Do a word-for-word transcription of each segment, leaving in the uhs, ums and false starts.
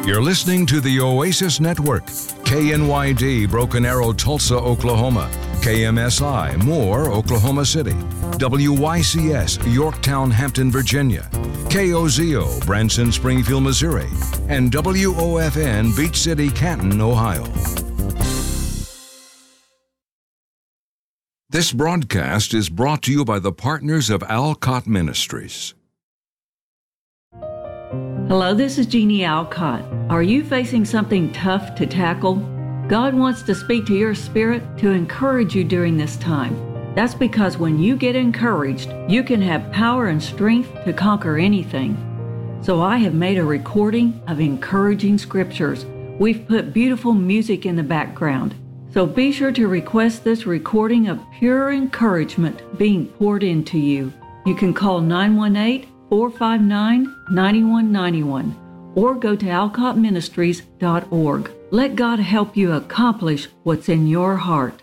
You're listening to the Oasis Network, K N Y D, Broken Arrow, Tulsa, Oklahoma, K M S I, Moore, Oklahoma City, W Y C S, Yorktown, Hampton, Virginia, K O Z O, Branson, Springfield, Missouri, and W O F N, Beach City, Canton, Ohio. This broadcast is brought to you by the partners of Alcott Ministries. Hello, this is Jeannie Alcott. Are you facing something tough to tackle? God wants to speak to your spirit to encourage you during this time. That's because when you get encouraged, you can have power and strength to conquer anything. So I have made a recording of encouraging scriptures. We've put beautiful music in the background. So be sure to request this recording of pure encouragement being poured into you. You can call nine one eight, four five nine, nine one nine one or go to alcott ministries dot org. Let God help you accomplish what's in your heart.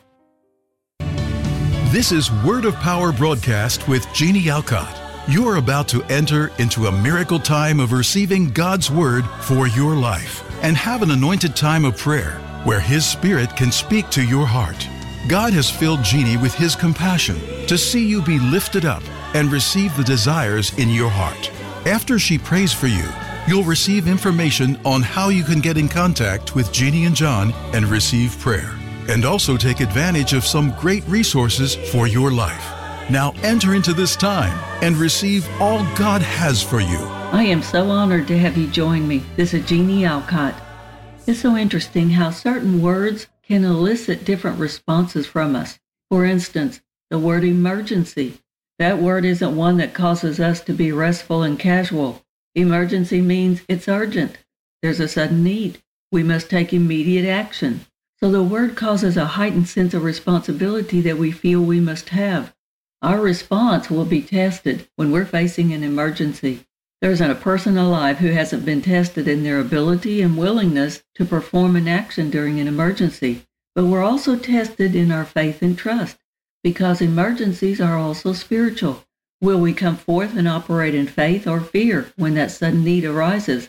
This is Word of Power broadcast with Jeannie Alcott. You are about to enter into a miracle time of receiving God's Word for your life and have an anointed time of prayer where His Spirit can speak to your heart. God has filled Jeannie with His compassion to see you be lifted up and receive the desires in your heart. After she prays for you, you'll receive information on how you can get in contact with Jeannie and John and receive prayer, and also take advantage of some great resources for your life. Now enter into this time and receive all God has for you. I am so honored to have you join me. This is Jeannie Alcott. It's so interesting how certain words can elicit different responses from us. For instance, the word emergency. That word isn't one that causes us to be restful and casual. Emergency means it's urgent. There's a sudden need. We must take immediate action. So the word causes a heightened sense of responsibility that we feel we must have. Our response will be tested when we're facing an emergency. There isn't a person alive who hasn't been tested in their ability and willingness to perform an action during an emergency. But we're also tested in our faith and trust, because emergencies are also spiritual. Will we come forth and operate in faith or fear when that sudden need arises?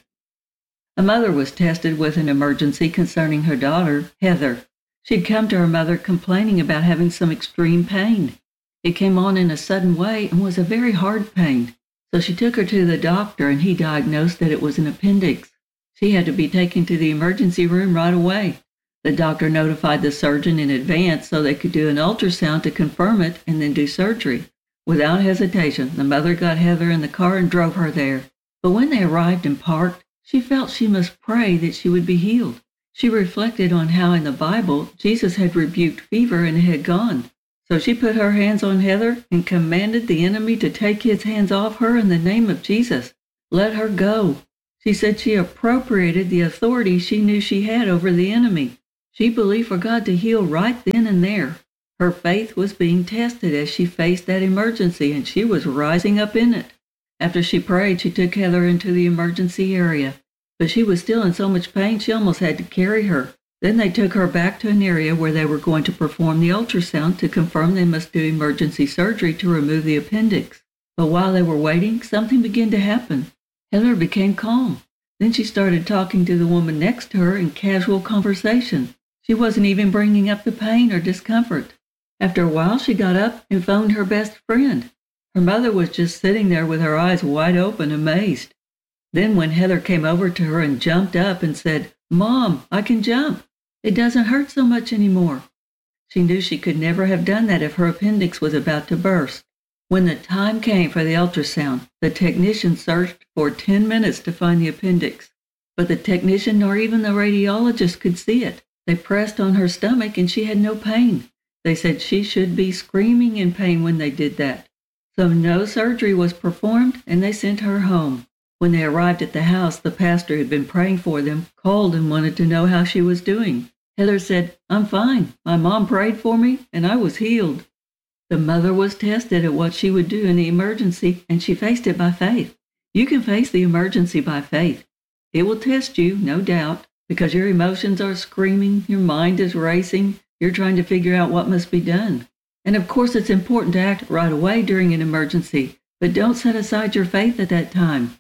A mother was tested with an emergency concerning her daughter, Heather. She'd come to her mother complaining about having some extreme pain. It came on in a sudden way and was a very hard pain. So she took her to the doctor, and he diagnosed that it was an appendix. She had to be taken to the emergency room right away. The doctor notified the surgeon in advance so they could do an ultrasound to confirm it and then do surgery. Without hesitation, the mother got Heather in the car and drove her there. But when they arrived and parked, she felt she must pray that she would be healed. She reflected on how in the Bible, Jesus had rebuked fever and it had gone. So she put her hands on Heather and commanded the enemy to take his hands off her in the name of Jesus. Let her go. She said she appropriated the authority she knew she had over the enemy. She believed for God to heal right then and there. Her faith was being tested as she faced that emergency, and she was rising up in it. After she prayed, she took Heather into the emergency area. But she was still in so much pain, she almost had to carry her. Then they took her back to an area where they were going to perform the ultrasound to confirm they must do emergency surgery to remove the appendix. But while they were waiting, something began to happen. Heather became calm. Then she started talking to the woman next to her in casual conversation. She wasn't even bringing up the pain or discomfort. After a while, she got up and phoned her best friend. Her mother was just sitting there with her eyes wide open, amazed. Then when Heather came over to her and jumped up and said, "Mom, I can jump. It doesn't hurt so much anymore." She knew she could never have done that if her appendix was about to burst. When the time came for the ultrasound, the technician searched for ten minutes to find the appendix. But the technician nor even the radiologist could see it. They pressed on her stomach and she had no pain. They said she should be screaming in pain when they did that. So no surgery was performed and they sent her home. When they arrived at the house, the pastor who had been praying for them called and wanted to know how she was doing. Heather said, "I'm fine. My mom prayed for me and I was healed." The mother was tested at what she would do in the emergency, and she faced it by faith. You can face the emergency by faith. It will test you, no doubt, because your emotions are screaming, your mind is racing, you're trying to figure out what must be done. And of course, it's important to act right away during an emergency, but don't set aside your faith at that time.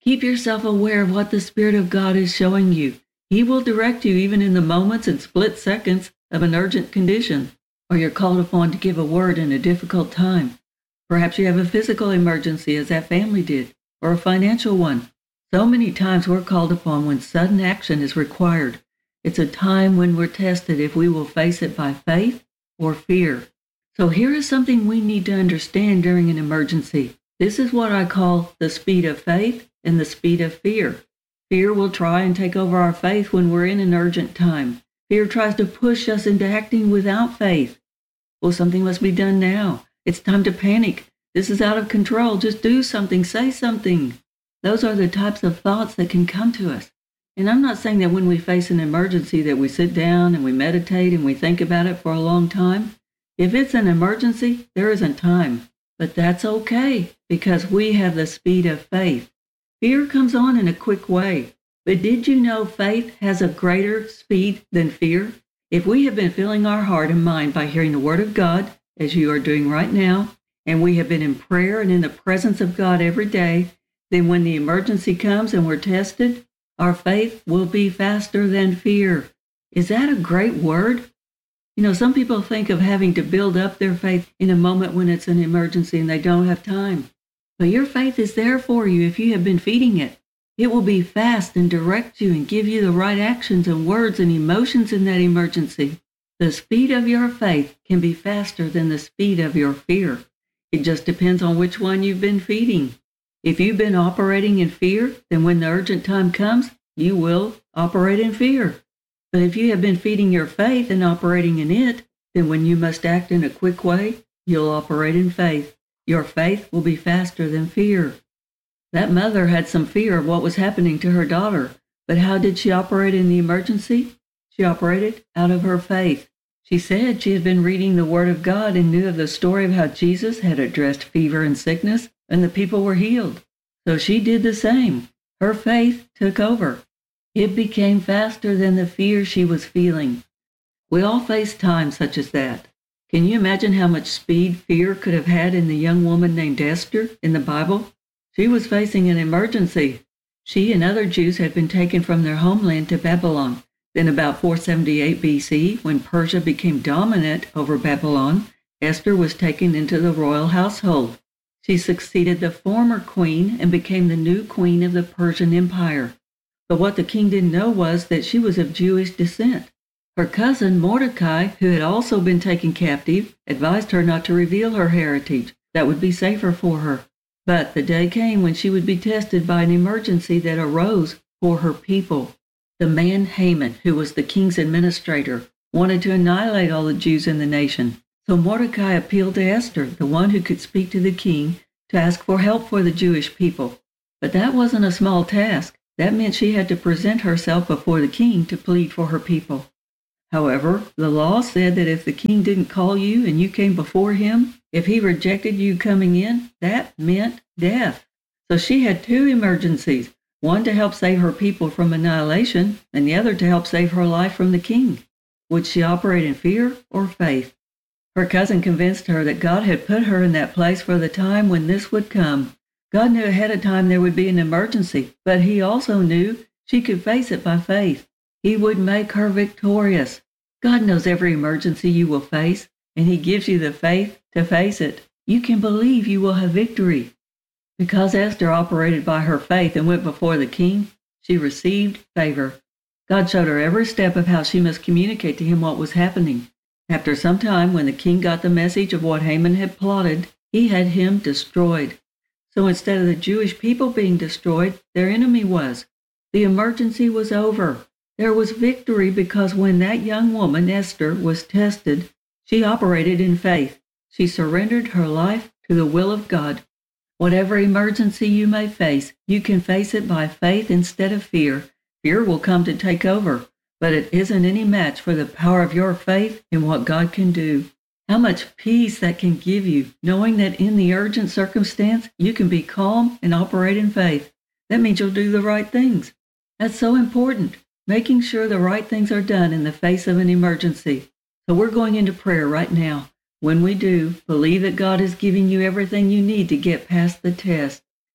Keep yourself aware of what the Spirit of God is showing you. He will direct you even in the moments and split seconds of an urgent condition, or you're called upon to give a word in a difficult time. Perhaps you have a physical emergency, as that family did, or a financial one. So many times we're called upon when sudden action is required. It's a time when we're tested if we will face it by faith or fear. So here is something we need to understand during an emergency. This is what I call the speed of faith and the speed of fear. Fear will try and take over our faith when we're in an urgent time. Fear tries to push us into acting without faith. Well, something must be done now. It's time to panic. This is out of control. Just do something. Say something. Those are the types of thoughts that can come to us. And I'm not saying that when we face an emergency that we sit down and we meditate and we think about it for a long time. If it's an emergency, there isn't time. But that's okay, because we have the speed of faith. Fear comes on in a quick way. But did you know faith has a greater speed than fear? If we have been filling our heart and mind by hearing the Word of God, as you are doing right now, and we have been in prayer and in the presence of God every day, then when the emergency comes and we're tested, our faith will be faster than fear. Is that a great word? You know, some people think of having to build up their faith in a moment when it's an emergency and they don't have time. But your faith is there for you if you have been feeding it. It will be fast and direct you and give you the right actions and words and emotions in that emergency. The speed of your faith can be faster than the speed of your fear. It just depends on which one you've been feeding. If you've been operating in fear, then when the urgent time comes, you will operate in fear. But if you have been feeding your faith and operating in it, then when you must act in a quick way, you'll operate in faith. Your faith will be faster than fear. That mother had some fear of what was happening to her daughter, but how did she operate in the emergency? She operated out of her faith. She said she had been reading the Word of God and knew of the story of how Jesus had addressed fever and sickness, and the people were healed. So she did the same. Her faith took over. It became faster than the fear she was feeling. We all face times such as that. Can you imagine how much speed fear could have had in the young woman named Esther in the Bible? She was facing an emergency. She and other Jews had been taken from their homeland to Babylon. Then about four seventy-eight B C, when Persia became dominant over Babylon, Esther was taken into the royal household. She succeeded the former queen and became the new queen of the Persian Empire. But what the king didn't know was that she was of Jewish descent. Her cousin Mordecai, who had also been taken captive, advised her not to reveal her heritage. That would be safer for her. But the day came when she would be tested by an emergency that arose for her people. The man Haman, who was the king's administrator, wanted to annihilate all the Jews in the nation. So Mordecai appealed to Esther, the one who could speak to the king, to ask for help for the Jewish people. But that wasn't a small task. That meant she had to present herself before the king to plead for her people. However, the law said that if the king didn't call you and you came before him, if he rejected you coming in, that meant death. So she had two emergencies, one to help save her people from annihilation, and the other to help save her life from the king. Would she operate in fear or faith? Her cousin convinced her that God had put her in that place for the time when this would come. God knew ahead of time there would be an emergency, but he also knew she could face it by faith. He would make her victorious. God knows every emergency you will face, and he gives you the faith to face it. You can believe you will have victory. Because Esther operated by her faith and went before the king, she received favor. God showed her every step of how she must communicate to him what was happening. After some time, when the king got the message of what Haman had plotted, he had him destroyed. So instead of the Jewish people being destroyed, their enemy was. The emergency was over. There was victory because when that young woman, Esther, was tested, she operated in faith. She surrendered her life to the will of God. Whatever emergency you may face, you can face it by faith instead of fear. Fear will come to take over, but it isn't any match for the power of your faith in what God can do. How much peace that can give you, knowing that in the urgent circumstance, you can be calm and operate in faith. That means you'll do the right things. That's so important, making sure the right things are done in the face of an emergency. So we're going into prayer right now. When we do, believe that God is giving you everything you need to get past the test.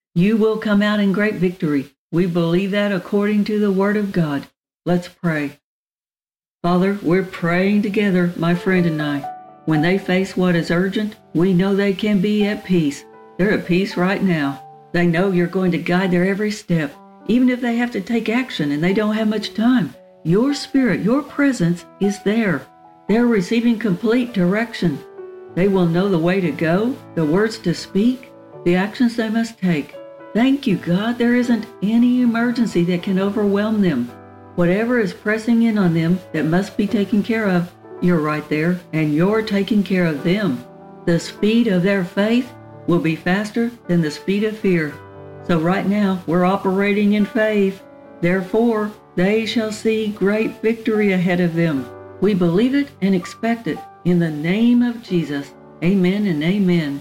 You will come out in great victory. We believe that according to the Word of God. Let's pray. Father, we're praying together, my friend and I. When they face what is urgent, we know they can be at peace. They're at peace right now. They know you're going to guide their every step, even if they have to take action and they don't have much time. Your Spirit, your presence is there. They're receiving complete direction. They will know the way to go, the words to speak, the actions they must take. Thank you, God. There isn't any emergency that can overwhelm them. Whatever is pressing in on them that must be taken care of, you're right there, and you're taking care of them. The speed of their faith will be faster than the speed of fear. So right now, we're operating in faith. Therefore, they shall see great victory ahead of them. We believe it and expect it. In the name of Jesus, amen and amen.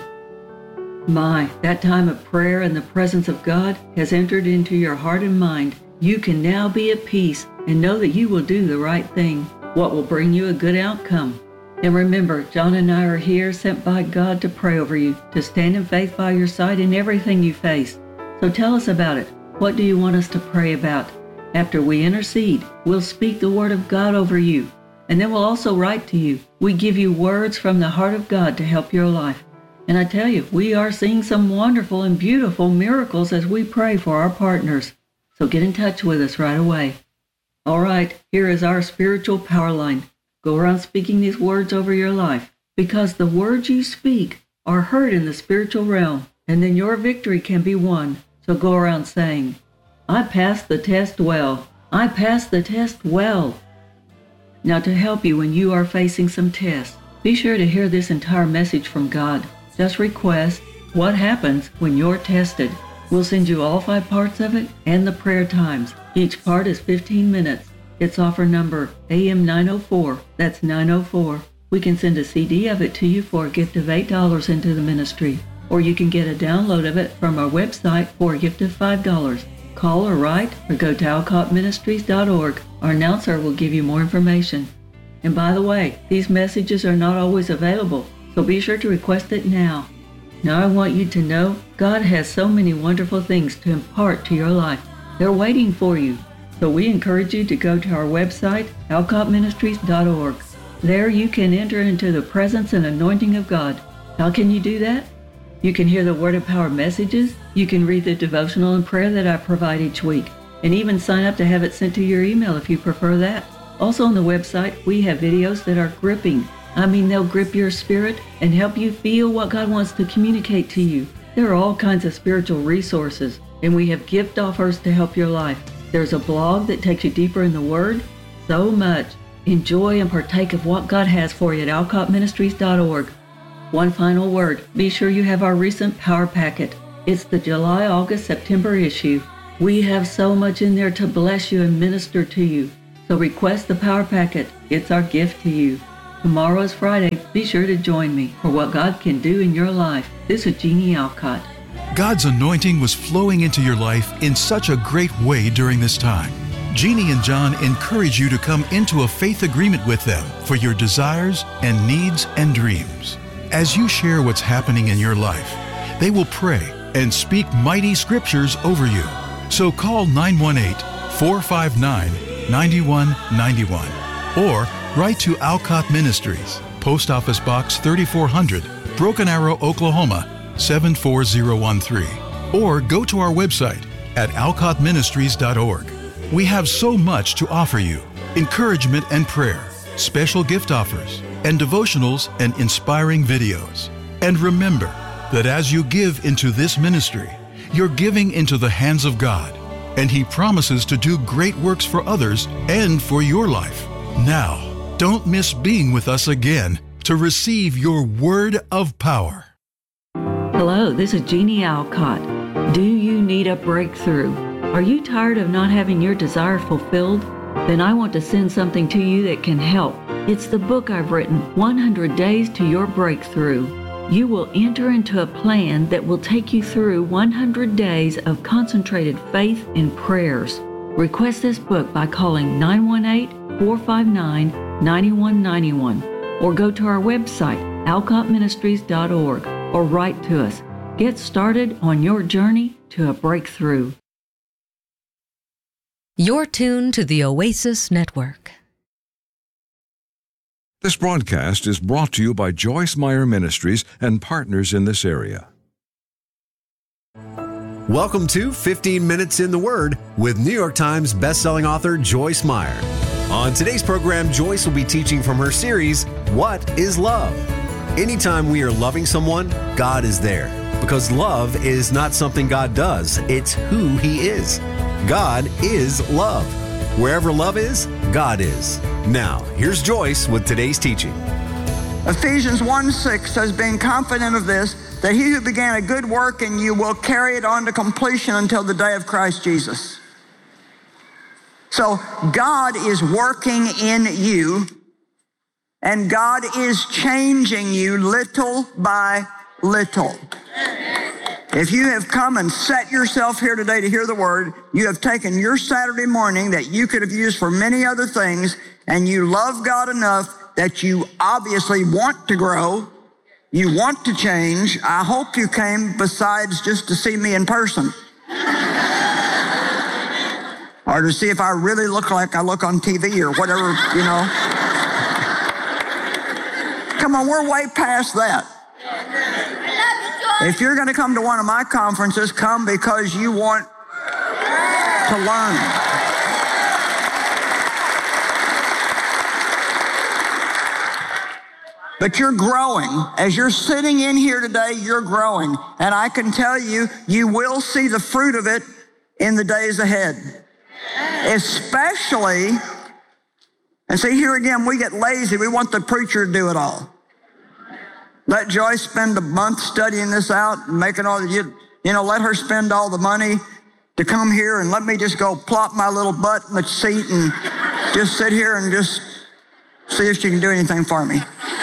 My, that time of prayer and the presence of God has entered into your heart and mind. You can now be at peace and know that you will do the right thing, what will bring you a good outcome. And remember, John and I are here sent by God to pray over you, to stand in faith by your side in everything you face. So tell us about it. What do you want us to pray about? After we intercede, we'll speak the word of God over you. And then we'll also write to you. We give you words from the heart of God to help your life. And I tell you, we are seeing some wonderful and beautiful miracles as we pray for our partners. So get in touch with us right away. All right, here is our spiritual power line. Go around speaking these words over your life, because the words you speak are heard in the spiritual realm, and then your victory can be won. So go around saying, I passed the test well. I passed the test well. Now, to help you when you are facing some tests, be sure to hear this entire message from God. Just request, what happens when you're tested? We'll send you all five parts of it and the prayer times. Each part is fifteen minutes. It's offer number A M nine oh four. That's nine oh four. We can send a C D of it to you for a gift of eight dollars into the ministry. Or you can get a download of it from our website for a gift of five dollars. Call or write or go to alcott ministries dot org. Our announcer will give you more information. And by the way, these messages are not always available, so be sure to request it now. Now I want you to know God has so many wonderful things to impart to your life. They're waiting for you. So we encourage you to go to our website, alcott ministries dot org. There you can enter into the presence and anointing of God. How can you do that? You can hear the Word of Power messages. You can read the devotional and prayer that I provide each week, and even sign up to have it sent to your email if you prefer that. Also on the website, we have videos that are gripping. I mean, they'll grip your spirit and help you feel what God wants to communicate to you. There are all kinds of spiritual resources, and we have gift offers to help your life. There's a blog that takes you deeper in the Word. So much. Enjoy and partake of what God has for you at alcott ministries dot org. One final word. Be sure you have our recent Power Packet. It's the July, August, September issue. We have so much in there to bless you and minister to you. So request the Power Packet. It's our gift to you. Tomorrow is Friday. Be sure to join me for what God can do in your life. This is Jeannie Alcott. God's anointing was flowing into your life in such a great way during this time. Jeannie and John encourage you to come into a faith agreement with them for your desires and needs and dreams. As you share what's happening in your life, they will pray and speak mighty scriptures over you. So call nine one eight, four five nine, nine one nine one or write to Alcott Ministries, Post Office Box thirty-four hundred, Broken Arrow, Oklahoma seven four zero one three, or go to our website at alcott ministries dot org. We have so much to offer you: encouragement and prayer, special gift offers, and devotionals and inspiring videos. And remember that as you give into this ministry, you're giving into the hands of God, and He promises to do great works for others and for your life. Now, don't miss being with us again to receive your word of power. Hello, this is Jeannie Alcott. Do you need a breakthrough? Are you tired of not having your desire fulfilled? Then I want to send something to you that can help. It's the book I've written, one hundred days to Your Breakthrough. You will enter into a plan that will take you through one hundred days of concentrated faith and prayers. Request this book by calling nine one eight, four five nine, nine one nine one or go to our website, alcott ministries dot org, or write to us. Get started on your journey to a breakthrough. You're tuned to the Oasis Network. This broadcast is brought to you by Joyce Meyer Ministries and partners in this area. Welcome to fifteen minutes in the Word with New York Times bestselling author Joyce Meyer. On today's program, Joyce will be teaching from her series, What is Love? Anytime we are loving someone, God is there. Because love is not something God does, it's who He is. God is love. Wherever love is, God is. Now, here's Joyce with today's teaching. Ephesians one six says, being confident of this, that he who began a good work in you will carry it on to completion until the day of Christ Jesus. So God is working in you, and God is changing you little by little. If you have come and set yourself here today to hear the word, you have taken your Saturday morning that you could have used for many other things, and you love God enough that you obviously want to grow, you want to change. I hope you came besides just to see me in person. Or to see if I really look like I look on T V or whatever, you know. Come on, we're way past that. If you're going to come to one of my conferences, come because you want to learn. But you're growing. As you're sitting in here today, you're growing. And I can tell you, you will see the fruit of it in the days ahead. Especially, and see, here again, we get lazy. We want the preacher to do it all. Let Joyce spend a month studying this out and making all the, you, you know, let her spend all the money to come here, and let me just go plop my little butt in the seat and just sit here and just see if she can do anything for me.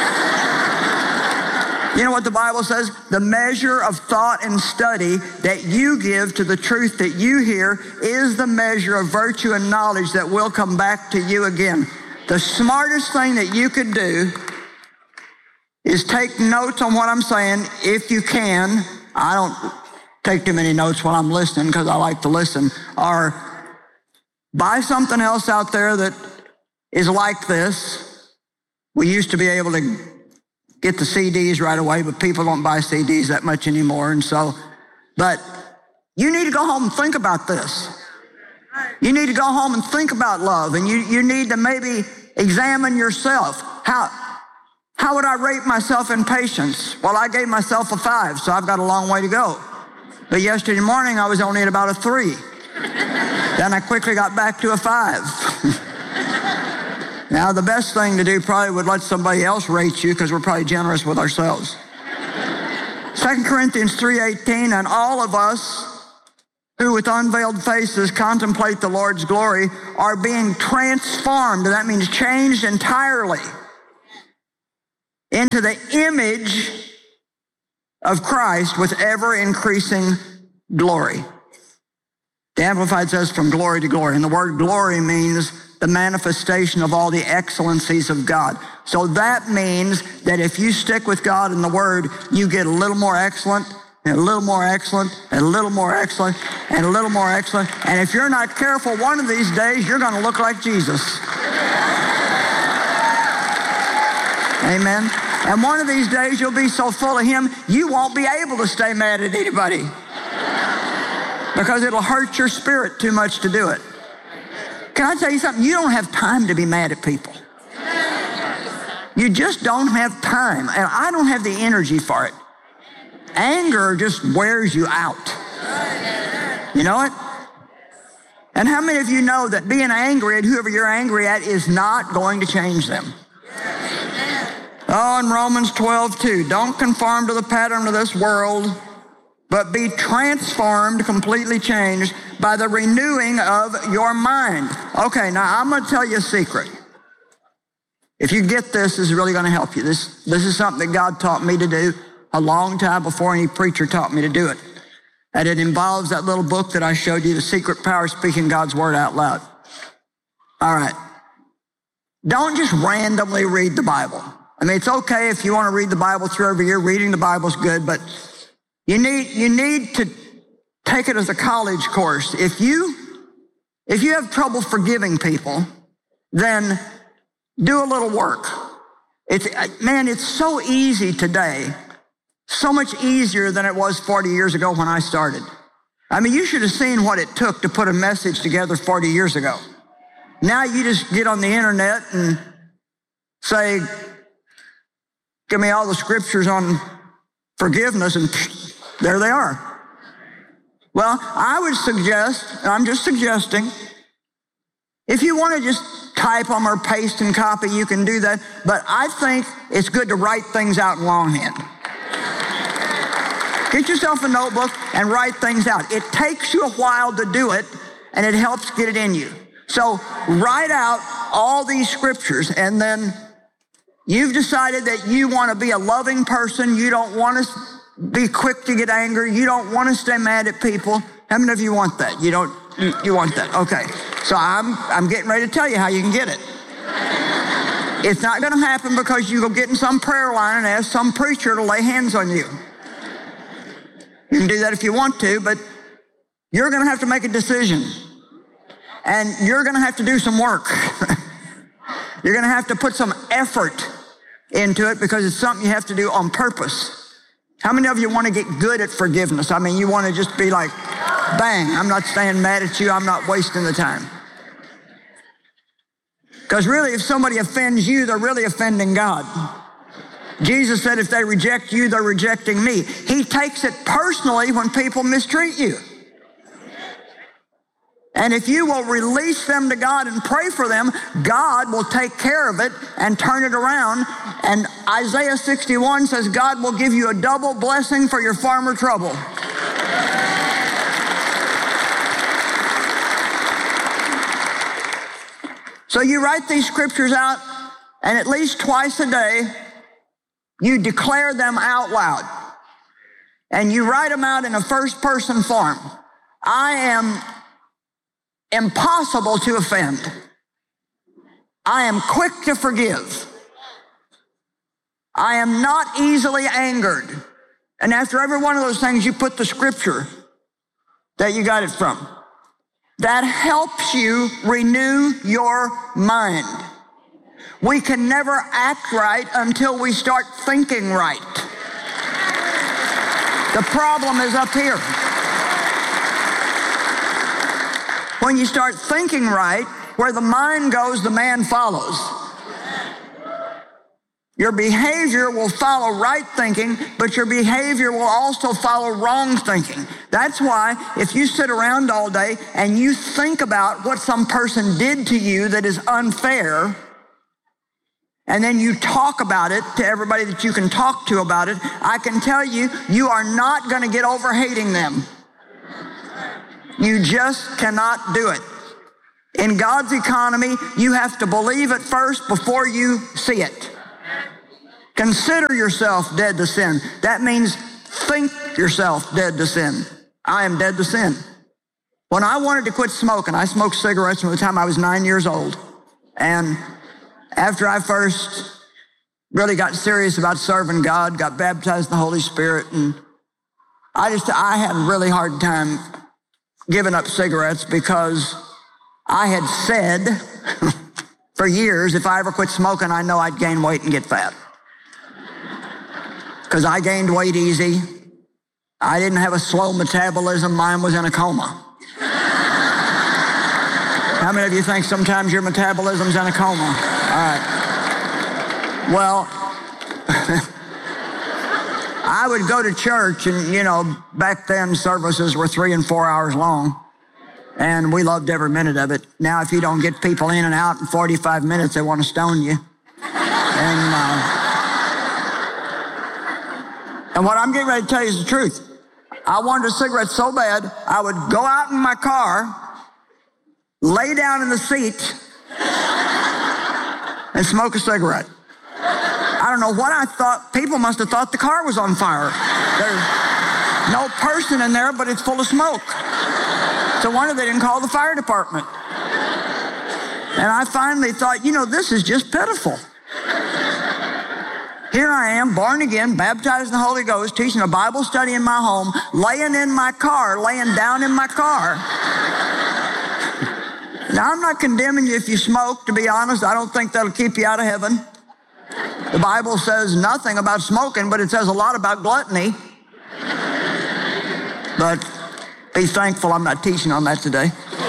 You know what the Bible says? The measure of thought and study that you give to the truth that you hear is the measure of virtue and knowledge that will come back to you again. The smartest thing that you could do is take notes on what I'm saying if you can. I don't take too many notes when I'm listening because I like to listen. Or buy something else out there that is like this. We used to be able to get the C Ds right away, but people don't buy C Ds that much anymore. And so, but you need to go home and think about this. You need to go home and think about love, and you, you need to maybe examine yourself. How, how would I rate myself in patience? Well, I gave myself a five, so I've got a long way to go. But yesterday morning, I was only at about a three. Then I quickly got back to a five. Now, the best thing to do probably would let somebody else rate you, because we're probably generous with ourselves. Second Corinthians three eighteen, and all of us who with unveiled faces contemplate the Lord's glory are being transformed, and that means changed entirely, into the image of Christ with ever-increasing glory. The Amplified says from glory to glory, and the word glory means the manifestation of all the excellencies of God. So that means that if you stick with God in the Word, you get a little more excellent, and a little more excellent, and a little more excellent, and a little more excellent. And if you're not careful, one of these days, you're going to look like Jesus. Amen. And one of these days, you'll be so full of Him, you won't be able to stay mad at anybody, because it'll hurt your spirit too much to do it. Can I tell you something? You don't have time to be mad at people. You just don't have time. And I don't have the energy for it. Anger just wears you out. You know it? And how many of you know that being angry at whoever you're angry at is not going to change them? Oh, in Romans twelve two, don't conform to the pattern of this world, but be transformed, completely changed by the renewing of your mind. Okay, now I'm going to tell you a secret. If you get this, this is really going to help you. This, this is something that God taught me to do a long time before any preacher taught me to do it. And it involves that little book that I showed you, The Secret Power of Speaking God's Word Out Loud. All right. Don't just randomly read the Bible. I mean, it's okay if you want to read the Bible through every year. Reading the Bible is good, but You need, you need to take it as a college course. If you, if you have trouble forgiving people, then do a little work. It's, man, it's so easy today, so much easier than it was forty years ago when I started. I mean, you should have seen what it took to put a message together forty years ago. Now you just get on the internet and say, give me all the scriptures on forgiveness, and there they are. Well, I would suggest, and I'm just suggesting, if you want to just type them or paste and copy, you can do that. But I think it's good to write things out in longhand. Get yourself a notebook and write things out. It takes you a while to do it, and it helps get it in you. So write out all these scriptures, and then you've decided that you want to be a loving person. You don't want to be quick to get angry. You don't want to stay mad at people. How many of you want that? You don't, you, you want that. Okay. So I'm, I'm getting ready to tell you how you can get it. It's not going to happen because you go get in some prayer line and ask some preacher to lay hands on you. You can do that if you want to, but you're going to have to make a decision. And you're going to have to do some work. You're going to have to put some effort into it because it's something you have to do on purpose. How many of you want to get good at forgiveness? I mean, you want to just be like, bang, I'm not staying mad at you. I'm not wasting the time. Because really, if somebody offends you, they're really offending God. Jesus said if they reject you, they're rejecting me. He takes it personally when people mistreat you. And if you will release them to God and pray for them, God will take care of it and turn it around. And Isaiah sixty-one says God will give you a double blessing for your farmer trouble. So you write these scriptures out, and at least twice a day, you declare them out loud. And you write them out in a first-person form. I am impossible to offend. I am quick to forgive. I am not easily angered. And after every one of those things, you put the scripture that you got it from. That helps you renew your mind. We can never act right until we start thinking right. The problem is up here. When you start thinking right, where the mind goes, the man follows. Your behavior will follow right thinking, but your behavior will also follow wrong thinking. That's why if you sit around all day and you think about what some person did to you that is unfair, and then you talk about it to everybody that you can talk to about it, I can tell you, you are not going to get over hating them. You just cannot do it. In God's economy, you have to believe it first before you see it. Consider yourself dead to sin. That means think yourself dead to sin. I am dead to sin. When I wanted to quit smoking, I smoked cigarettes from the time I was nine years old. And after I first really got serious about serving God, got baptized in the Holy Spirit, and I just, I had a really hard time giving up cigarettes because I had said for years, if I ever quit smoking, I know I'd gain weight and get fat. Because I gained weight easy. I didn't have a slow metabolism. Mine was in a coma. How many of you think sometimes your metabolism's in a coma? All right. Well, I would go to church, and, you know, back then services were three and four hours long, and we loved every minute of it. Now, if you don't get people in and out in forty-five minutes, they want to stone you. And, uh, And what I'm getting ready to tell you is the truth. I wanted a cigarette so bad, I would go out in my car, lay down in the seat, and smoke a cigarette. I don't know what I thought. People must have thought the car was on fire. There's no person in there, but it's full of smoke. So wonder they didn't call the fire department. And I finally thought, you know, this is just pitiful. here I am, born again, baptized in the Holy Ghost, teaching a Bible study in my home, laying in my car, laying down in my car. Now, I'm not condemning you if you smoke, to be honest. I don't think that'll keep you out of heaven. The Bible says nothing about smoking, but it says a lot about gluttony. But be thankful I'm not teaching on that today.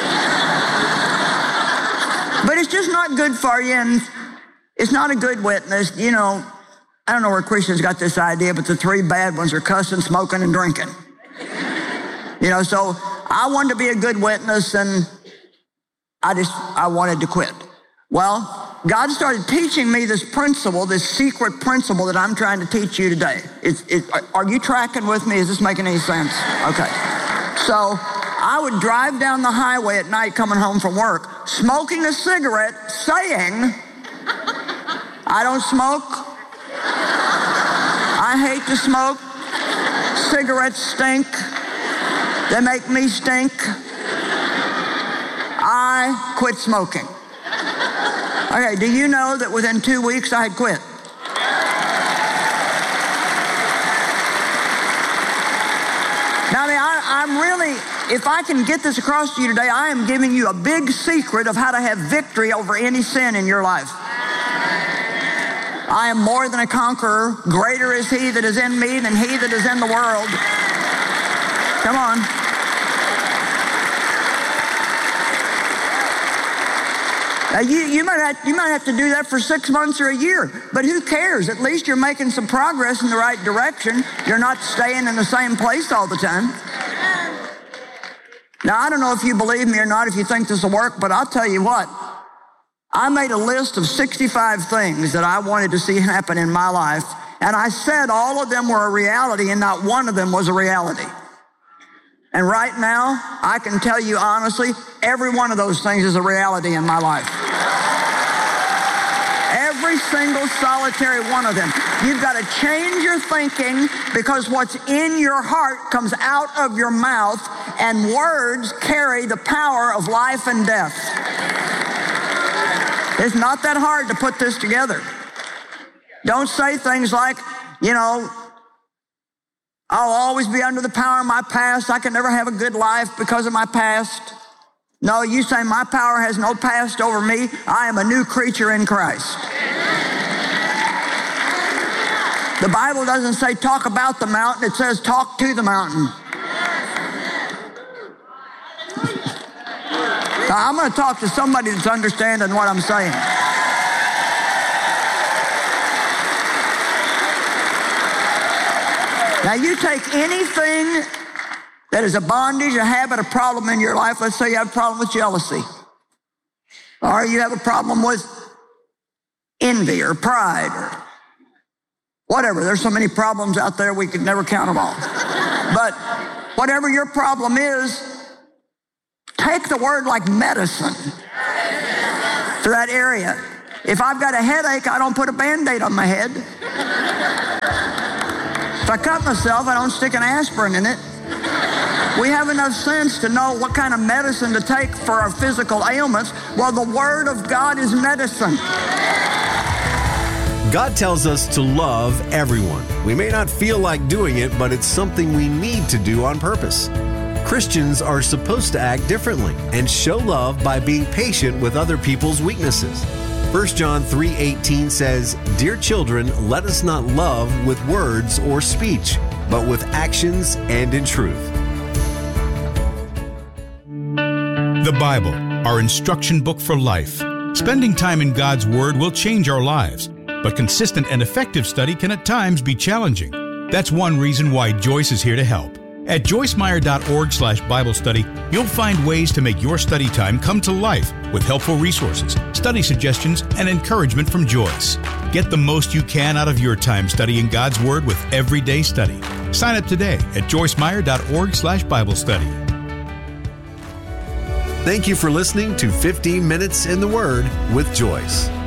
But it's just not good for you, and it's not a good witness. You know, I don't know where Christians got this idea, but the three bad ones are cussing, smoking, and drinking. You know, so I wanted to be a good witness, and I just, I wanted to quit. Well, God started teaching me this principle, this secret principle that I'm trying to teach you today. It's, it, are you tracking with me? Is this making any sense? Okay. So I would drive down the highway at night coming home from work, smoking a cigarette, saying, I don't smoke. I hate to smoke. Cigarettes stink. They make me stink. I quit smoking. Okay, do you know that within two weeks I had quit? Now, I mean, I, I'm really, if I can get this across to you today, I am giving you a big secret of how to have victory over any sin in your life. I am more than a conqueror. Greater is he that is in me than he that is in the world. Come on. Now, you, you, might have, you might have to do that for six months or a year, but who cares? At least you're making some progress in the right direction. You're not staying in the same place all the time. Now, I don't know if you believe me or not, if you think this will work, but I'll tell you what. I made a list of sixty-five things that I wanted to see happen in my life, and I said all of them were a reality, and not one of them was a reality. And right now, I can tell you honestly, every one of those things is a reality in my life. Every single solitary one of them. You've got to change your thinking, because what's in your heart comes out of your mouth, and words carry the power of life and death. It's not that hard to put this together. Don't say things like, you know, I'll always be under the power of my past. I can never have a good life because of my past. No, you say my power has no past over me. I am a new creature in Christ. The Bible doesn't say talk about the mountain. It says talk to the mountain. Now, I'm going to talk to somebody that's understanding what I'm saying. Now, you take anything that is a bondage, a habit, a problem in your life. Let's say you have a problem with jealousy. Or you have a problem with envy or pride or whatever. There's so many problems out there, we could never count them all. But whatever your problem is, take the word like medicine to that area. If I've got a headache, I don't put a Band-Aid on my head. If I cut myself, I don't stick an aspirin in it. We have enough sense to know what kind of medicine to take for our physical ailments. Well, the Word of God is medicine. God tells us to love everyone. We may not feel like doing it, but it's something we need to do on purpose. Christians are supposed to act differently and show love by being patient with other people's weaknesses. First John three eighteen says, "Dear children, let us not love with words or speech, but with actions and in truth." The Bible, our instruction book for life. Spending time in God's Word will change our lives, but consistent and effective study can at times be challenging. That's one reason why Joyce is here to help. At joyce meyer dot org slash Bible study, you'll find ways to make your study time come to life with helpful resources, study suggestions, and encouragement from Joyce. Get the most you can out of your time studying God's Word with Everyday Study. Sign up today at joyce meyer dot org slash Bible study. Thank you for listening to fifteen minutes in the Word with Joyce.